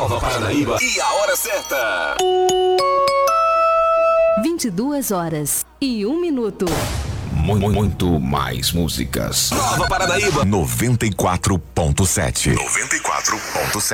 Nova Paranaíba e a hora certa. 22h01. Muito mais músicas. Nova Paranaíba 94.7. 94.7.